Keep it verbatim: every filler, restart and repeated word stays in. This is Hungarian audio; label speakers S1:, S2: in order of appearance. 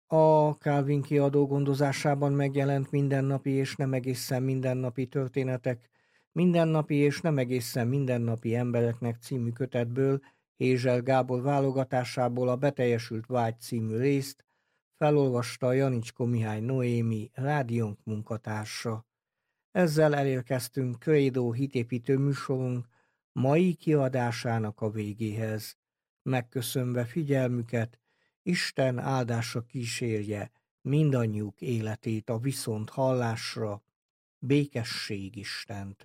S1: A Calvin kiadó gondozásában megjelent Mindennapi és nem egészen mindennapi történetek, Mindennapi és nem egészen mindennapi embereknek című kötetből, Hézsel Gábor válogatásából a Beteljesült vágy című részt felolvasta Janicskó Mihály Noémi, rádiónk munkatársa. Ezzel elérkeztünk Credo hitépítő műsorunk mai kiadásának a végéhez. Megköszönve figyelmüket, Isten áldása kísérje mindannyiuk életét a viszont hallásra, békesség Istent!